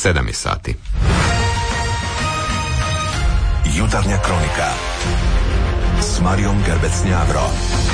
7 sati. Jutarnja kronika s Marijom Gerbec-Njavro.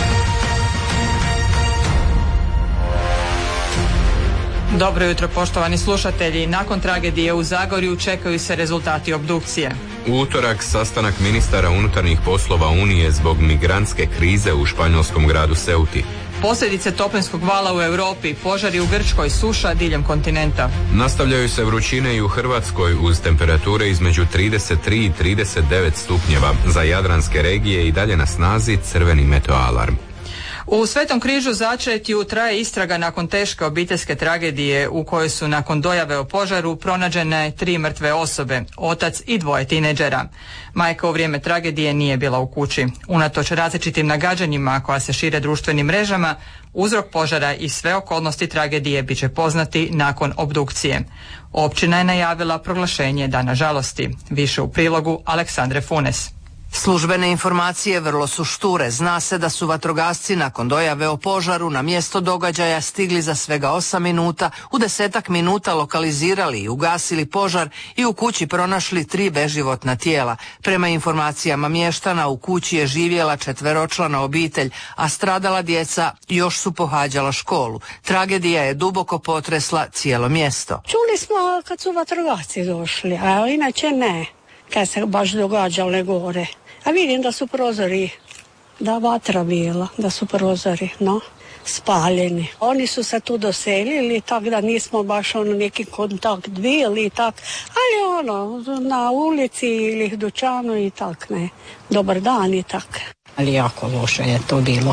Dobro jutro, poštovani slušatelji. Nakon tragedije u Zagorju čekaju se rezultati obdukcije. U utorak sastanak ministara unutarnjih poslova Unije zbog migrantske krize u španjolskom gradu Ceuti. Posljedice toplinskog vala u Europi, požari u Grčkoj, suša diljem kontinenta. Nastavljaju se vrućine i u Hrvatskoj uz temperature između 33 i 39 stupnjeva. Za jadranske regije i dalje na snazi crveni meteoalarm. U Svetom križu Začretju traje istraga nakon teške obiteljske tragedije u kojoj su nakon dojave o požaru pronađene 3 mrtve osobe, otac i 2 tineđera. Majka u vrijeme tragedije nije bila u kući. Unatoč različitim nagađanjima koja se šire društvenim mrežama, uzrok požara i sve okolnosti tragedije bit će poznati nakon obdukcije. Općina je najavila proglašenje Dana žalosti. Više u prilogu Aleksandre Funes. Službene informacije vrlo su šture. Zna se da su vatrogasci nakon dojave o požaru na mjesto događaja stigli za svega 8 minuta, u 10 minuta lokalizirali i ugasili požar i u kući pronašli 3 beživotna tijela. Prema informacijama mještana, u kući je živjela 4-člana obitelj, a stradala djeca još su pohađala školu. Tragedija je duboko potresla cijelo mjesto. Čuli smo kad su vatrogasci došli, a inače ne. Kad se baš događale gore. A vidim da su prozori, da vatra bila, da su prozori, spaljeni. Oni su se tu doselili, tako da nismo baš neki kontakt bili i tak, ali na ulici ili dućanu i tak, ne. Dobar dan i tak. Ali jako loše je to bilo.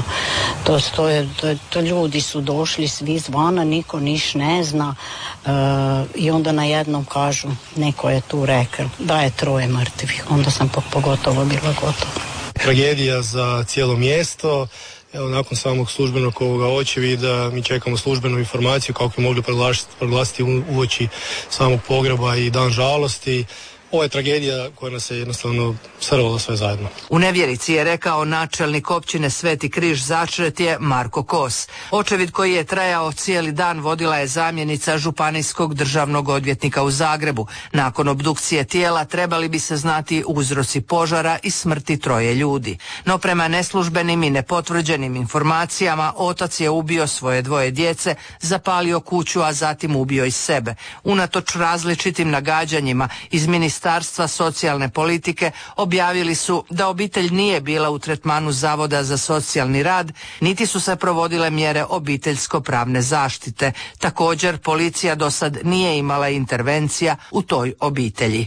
To ljudi su došli svi zvana, niko niš ne zna i onda na jednom kažu, neko je tu rekao da je 3 mrtvih. Onda sam pogotovo bila gotova. Tragedija za cijelo mjesto. Evo, nakon samog službenog ovoga očevida mi čekamo službenu informaciju kako bi mogli proglasiti uoči samog pogreba i dan žalosti. Ovo je tragedija koja nas je jednostavno srvala sve zajedno. U nevjerici je rekao načelnik općine Sveti križ Začretje Marko Kos. Očevid koji je trajao cijeli dan vodila je zamjenica županijskog državnog odvjetnika u Zagrebu. Nakon obdukcije tijela trebali bi se znati uzroci požara i smrti 3 ljudi. No prema neslužbenim i nepotvrđenim informacijama, otac je ubio svoje 2 djece, zapalio kuću, a zatim ubio i sebe. Unatoč različitim nagađanjima iz Ministarstva socijalne politike objavili su da obitelj nije bila u tretmanu Zavoda za socijalni rad, niti su se provodile mjere obiteljsko-pravne zaštite. Također, policija do sad nije imala intervencija u toj obitelji.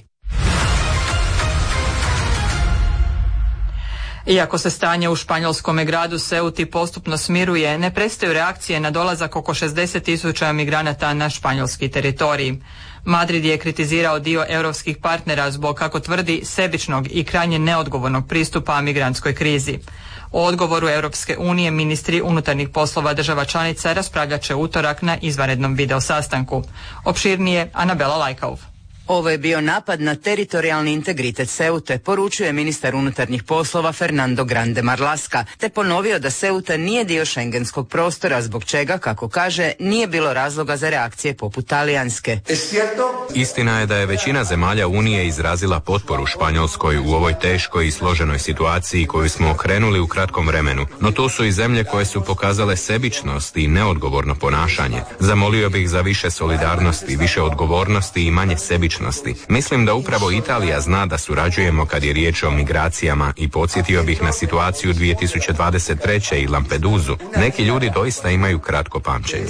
Iako se stanje u španjolskom gradu Ceuti postupno smiruje, ne prestaju reakcije na dolazak oko 60.000 migranata na španjolski teritorij. Madrid je kritizirao dio europskih partnera zbog, kako tvrdi, sebičnog i krajnje neodgovornog pristupa migrantskoj krizi. O odgovoru Europske unije ministri unutarnjih poslova država članica raspravljat će utorak na izvanrednom video sastanku. Opširnije Anabela Lajkauf. Ovo je bio napad na teritorijalni integritet Ceute, poručuje ministar unutarnjih poslova Fernando Grande Marlaska, te ponovio da Ceuta nije dio šengenskog prostora, zbog čega, kako kaže, nije bilo razloga za reakcije poput talijanske. Istina je da je većina zemalja Unije izrazila potporu Španjolskoj u ovoj teškoj i složenoj situaciji koju smo okrenuli u kratkom vremenu, no tu su i zemlje koje su pokazale sebičnost i neodgovorno ponašanje. Zamolio bih za više solidarnosti, više odgovornosti i manje sebičnosti. Mislim da upravo Italija zna da surađujemo kad je riječ o migracijama i podsjetio bih na situaciju 2023. i Lampedusu. Neki ljudi doista imaju kratko pamćenje.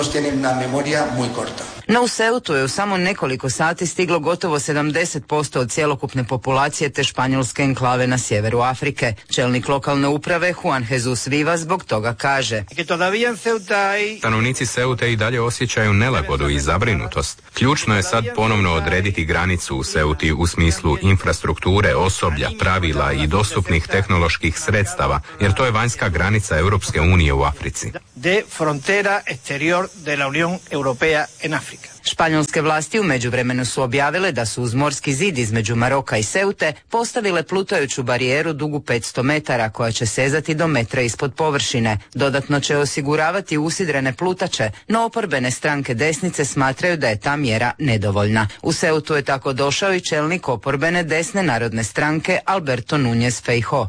No u Ceutu je u samo nekoliko sati stiglo gotovo 70% od cjelokupne populacije te španjolske enklave na sjeveru Afrike. Čelnik lokalne uprave Juan Jesus Vivas zbog toga kaže: Stanovnici Ceute i dalje osjećaju nelagodu i zabrinutost. Ključno je sad ponovno odrediti granicu u Ceuti u smislu infrastrukture, osoblja, pravila i dostupnih tehnoloških sredstava, jer to je vanjska granica Europske unije u Africi. Španjolske vlasti u međuvremenu su objavile da su uz morski zid između Maroka i Seute postavile plutajuću barijeru dugu 500 metara koja će sezati do metra ispod površine. Dodatno će osiguravati usidrene plutače, no oporbene stranke desnice smatraju da je ta mjera nedovoljna. U Seutu je tako došao i čelnik oporbene desne narodne stranke Alberto Núñez Feijóo.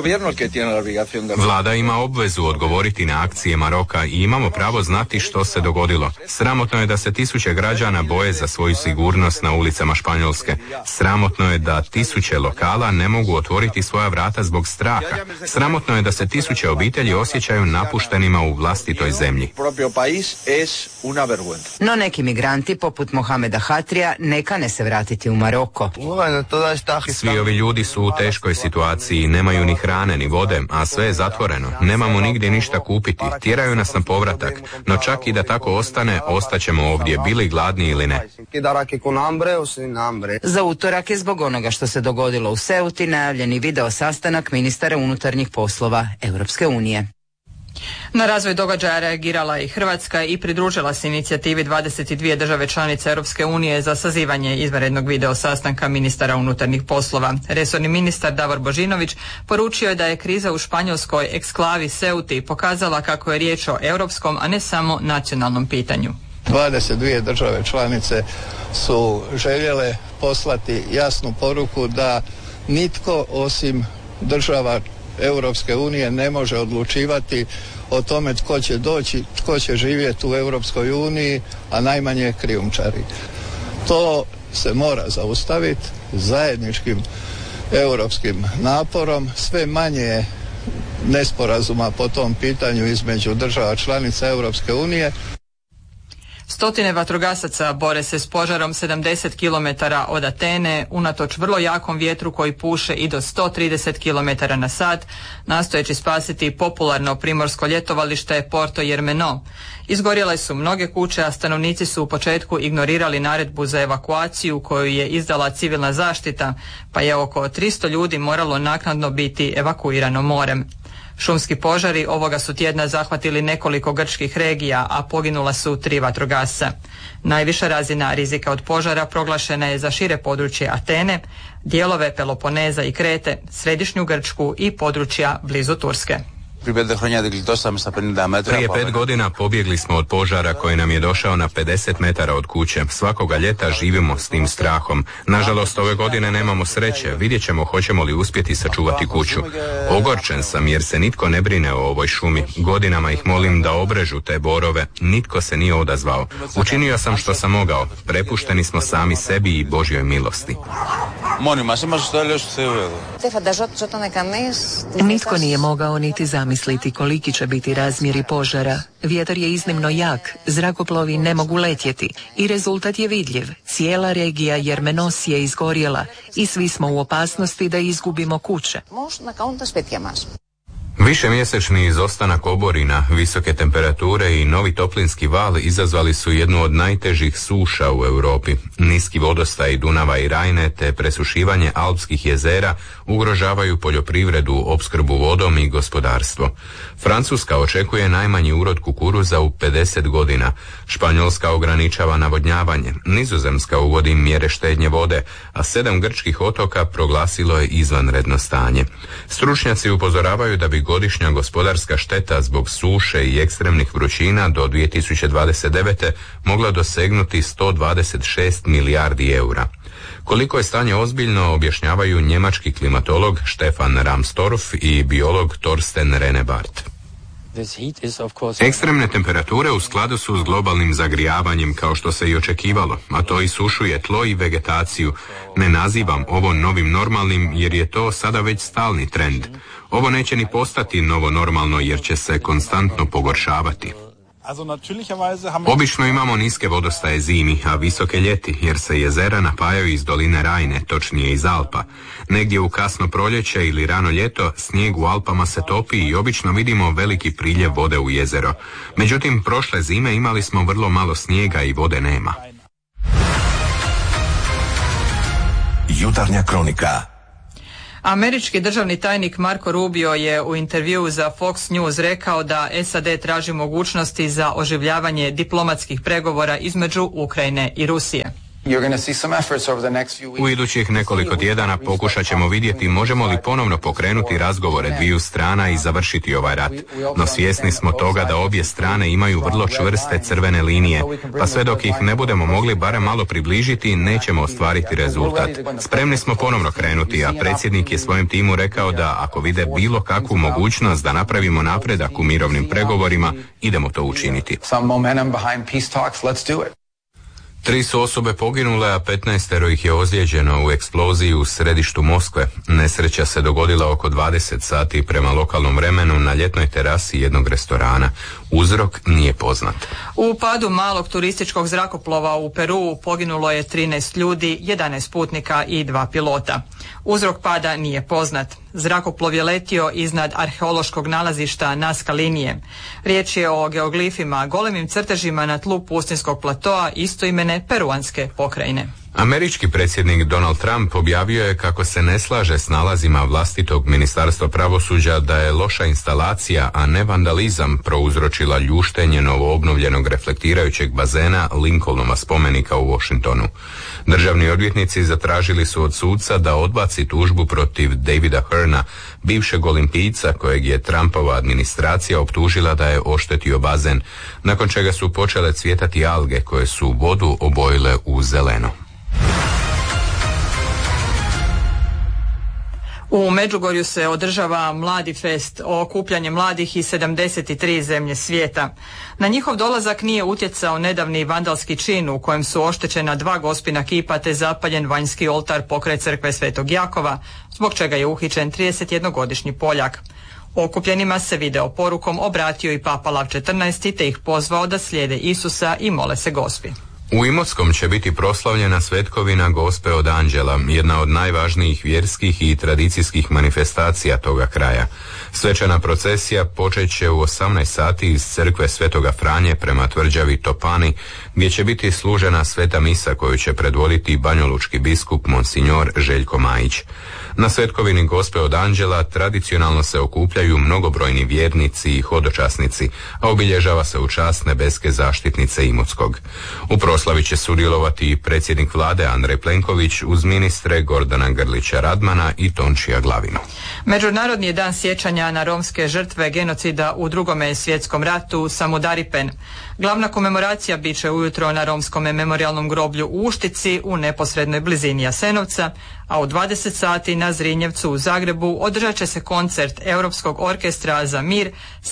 Vlada ima obvezu odgovoriti na akcije Maroka i imamo pravo znati što se dogodilo. Sramotno je da se tisuće građana boje za svoju sigurnost na ulicama Španjolske. Sramotno je da tisuće lokala ne mogu otvoriti svoja vrata zbog straha. Sramotno je da se tisuće obitelji osjećaju napuštenima u vlastitoj zemlji. No neki migranti poput Mohameda Hatrija ne kane se vratiti u Maroko. Svi ovi ljudi su u teškoj situaciji, nemaju ni hrane ni vode, a sve je zatvoreno. Nemamo nigdje ništa kupiti, tjeraju nas na povratak, no čak i da tako ostane, ostaćemo ovdje, bili gladni ili ne. Za utorak je zbog onoga što se dogodilo u Seuti najavljeni video sastanak ministara unutarnjih poslova Europske unije. Na razvoj događaja reagirala i Hrvatska i pridružila se inicijativi 22 države članice Europske unije za sazivanje izvanrednog video sastanka ministara unutarnjih poslova. Resorni ministar Davor Božinović poručio je da je kriza u španjolskoj eksklavi Seuti pokazala kako je riječ o europskom, a ne samo nacionalnom pitanju. 22 države članice su željele poslati jasnu poruku da nitko osim država Europske unije ne može odlučivati o tome tko će doći, tko će živjeti u Europskoj uniji, a najmanje krijumčari. To se mora zaustaviti zajedničkim europskim naporom. Sve manje nesporazuma po tom pitanju između država članica Europske unije. Stotine vatrogasaca bore se s požarom 70 km od Atene, unatoč vrlo jakom vjetru koji puše i do 130 km na sat, nastojeći spasiti popularno primorsko ljetovalište Porto Jermeno. Izgorjele su mnoge kuće, a stanovnici su u početku ignorirali naredbu za evakuaciju koju je izdala civilna zaštita, pa je oko 300 ljudi moralo naknadno biti evakuirano morem. Šumski požari ovoga su tjedna zahvatili nekoliko grčkih regija, a poginula su 3 vatrogasca. Najviša razina rizika od požara proglašena je za šire područje Atene, dijelove Peloponeza i Krete, središnju Grčku i područja blizu Turske. Prije 5 godina pobjegli smo od požara koji nam je došao na 50 metara od kuće. Svakoga ljeta živimo s tim strahom. Nažalost, ove godine nemamo sreće. Vidjet ćemo hoćemo li uspjeti sačuvati kuću. Ogorčen sam jer se nitko ne brine o ovoj šumi. Godinama ih molim da obrežu te borove. Nitko se nije odazvao. Učinio sam što sam mogao. Prepušteni smo sami sebi i Božjoj milosti. Nitko nije mogao niti zamisliti koliki će biti razmjeri požara. Vjetar je iznimno jak, zrakoplovi ne mogu letjeti i rezultat je vidljiv. Cijela regija Jermenos je izgorjela i svi smo u opasnosti da izgubimo kuće. Višemjesečni izostanak oborina, visoke temperature i novi toplinski val izazvali su jednu od najtežih suša u Europi. Niski vodostaj Dunava i Rajne te presušivanje alpskih jezera ugrožavaju poljoprivredu, opskrbu vodom i gospodarstvo. Francuska očekuje najmanji urod kukuruza u 50 godina. Španjolska ograničava navodnjavanje. Nizozemska uvodi mjere štednje vode, a 7 grčkih otoka proglasilo je izvanredno stanje. Stručnjaci upozoravaju da bi godišnja gospodarska šteta zbog suše i ekstremnih vrućina do 2029. mogla dosegnuti 126 milijardi eura. Koliko je stanje ozbiljno objašnjavaju njemački klimatolog Stefan Ramstorff i biolog Thorsten Renebart. Ekstremne temperature u skladu su s globalnim zagrijavanjem kao što se i očekivalo, a to isušuje tlo i vegetaciju. Ne nazivam ovo novim normalnim jer je to sada već stalni trend. Ovo neće ni postati novo normalno jer će se konstantno pogoršavati. Obično imamo niske vodostaje zimi, a visoke ljeti, jer se jezera napajaju iz doline Rajne, točnije iz Alpa. Negdje u kasno proljeće ili rano ljeto snijeg u Alpama se topi i obično vidimo veliki priljev vode u jezero. Međutim, prošle zime imali smo vrlo malo snijega i vode nema. Jutarnja kronika. Američki državni tajnik Marco Rubio je u intervjuu za Fox News rekao da SAD traži mogućnosti za oživljavanje diplomatskih pregovora između Ukrajine i Rusije. U idućih nekoliko tjedana pokušat ćemo vidjeti možemo li ponovno pokrenuti razgovore dviju strana i završiti ovaj rat. No svjesni smo toga da obje strane imaju vrlo čvrste crvene linije, pa sve dok ih ne budemo mogli barem malo približiti, nećemo ostvariti rezultat. Spremni smo ponovno krenuti, a predsjednik je svojem timu rekao da ako vide bilo kakvu mogućnost da napravimo napredak u mirovnim pregovorima, idemo to učiniti. 3 su osobe poginule, a 15 ih je ozlijeđeno u eksploziji u središtu Moskve. Nesreća se dogodila oko 20 sati prema lokalnom vremenu na ljetnoj terasi jednog restorana. Uzrok nije poznat. U padu malog turističkog zrakoplova u Peruu poginulo je 13 ljudi, 11 putnika i 2 pilota. Uzrok pada nije poznat. Zrakoplov je letio iznad arheološkog nalazišta Nazca linije. Riječ je o geoglifima, golemim crtežima na tlu pustinskog platoa istoimene peruanske pokrajine. Američki predsjednik Donald Trump objavio je kako se ne slaže s nalazima vlastitog ministarstva pravosuđa da je loša instalacija, a ne vandalizam, prouzročila ljuštenje novoobnovljenog reflektirajućeg bazena Lincolnova spomenika u Washingtonu. Državni odvjetnici zatražili su od suca da odbaci tužbu protiv Davida Hearna, bivšeg olimpijca kojeg je Trumpova administracija optužila da je oštetio bazen, nakon čega su počele cvjetati alge koje su vodu obojile u zeleno. U Međugorju se održava Mladi fest, okupljanje mladih iz 73 zemlje svijeta. Na njihov dolazak nije utjecao nedavni vandalski čin u kojem su oštećena 2 gospina kipa te zapaljen vanjski oltar pokraj crkve Svetog Jakova, zbog čega je uhićen 31-godišnji Poljak. Okupljenima se video porukom obratio i Papa Lav XIV te ih pozvao da slijede Isusa i mole se Gospi. U Imotskom će biti proslavljena svetkovina Gospe od Anđela, jedna od najvažnijih vjerskih i tradicijskih manifestacija toga kraja. Svečana procesija počet će u 18 sati iz crkve Svetoga Franje prema tvrđavi Topani, gdje će biti služena sveta misa koju će predvoditi banjolučki biskup Monsignor Željko Majić. Na svetkovini Gospe od Anđela tradicionalno se okupljaju mnogobrojni vjernici i hodočasnici, a obilježava se u čast nebeske zaštitnice Imotskog. U proslavi će sudjelovati i predsjednik vlade Andrej Plenković uz ministre Gordana Grlića Radmana i Tončija Glavinu. Međunarodni je dan sjećanja na romske žrtve genocida u Drugom svjetskom ratu Samudaripen. Glavna komemoracija bit će ujutro na romskom memorijalnom groblju u Uštici u neposrednoj blizini Jasenovca, a u 20 sati na Zrinjevcu u Zagrebu održat će se koncert Europskog orkestra za mir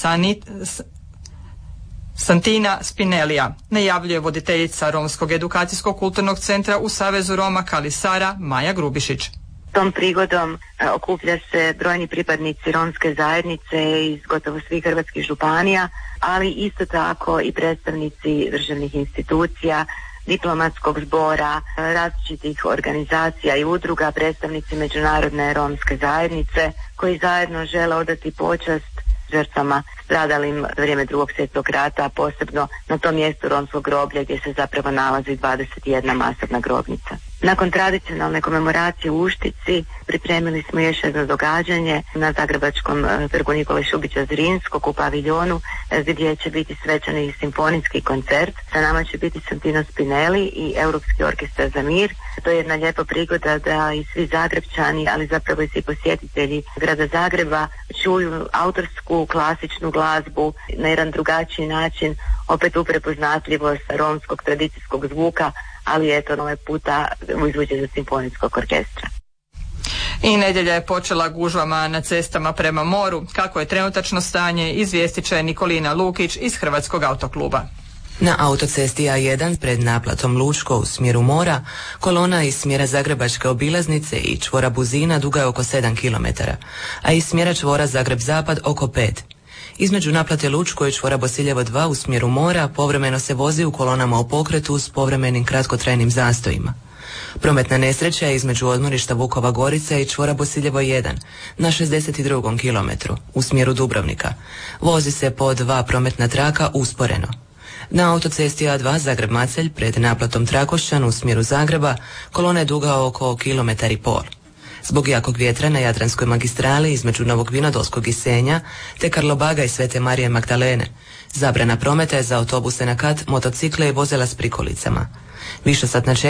Santina Spinellija, najavljuje voditeljica Romskog edukacijskog kulturnog centra u Savezu Roma Kalisara Maja Grubišić. Tom prigodom okuplja se brojni pripadnici romske zajednice iz gotovo svih hrvatskih županija, ali isto tako i predstavnici državnih institucija, diplomatskog zbora, različitih organizacija i udruga, predstavnici međunarodne romske zajednice koji zajedno žele odati počast žrtvama stradalim za vrijeme Drugog svjetskog rata, a posebno na tom mjestu romskog groblja gdje se zapravo nalazi 21 masovna grobnica. Nakon tradicionalne komemoracije u Uštici pripremili smo još jedno događanje na zagrebačkom trgu Nikole Šubića Zrinskog u paviljonu gdje će biti svečani simfonijski koncert. Sa nama će biti Santino Spinelli i Europski orkestar za mir. To je jedna lijepa prigoda da i svi Zagrebčani, ali zapravo i svi posjetitelji grada Zagreba čuju autorsku klasičnu glazbu na jedan drugačiji način, opet u prepoznatljivost romskog tradicijskog zvuka, ali eto ovaj puta u izvođenju simfonijskog orkestra. I nedjelja je počela gužvama na cestama prema moru. Kako je trenutačno stanje, izvijestit će Nikolina Lukić iz Hrvatskog autokluba. Na autocesti A1 pred naplatom Lučko u smjeru mora, kolona iz smjera Zagrebačke obilaznice i čvora Buzina duga je oko 7 km, a iz smjera čvora Zagreb-Zapad oko 5. Između naplate Lučko i čvora Bosiljevo 2 u smjeru mora povremeno se vozi u kolonama u pokretu s povremenim kratkotrajnim zastojima. Prometna nesreća je između odmorišta Vukova Gorica i čvora Bosiljevo 1 na 62. kilometru u smjeru Dubrovnika. Vozi se po 2 prometna traka usporeno. Na autocesti A2 Zagreb-Macelj pred naplatom Trakošćan u smjeru Zagreba kolona je duga oko 1,5 km. Zbog jakog vjetra na Jadranskoj magistrali između Novog Vinodolskog i Senja te Karlobaga i Svete Marije Magdalene. Zabrana prometa je za autobuse na kat, motocikle i vozila s prikolicama. Višesatna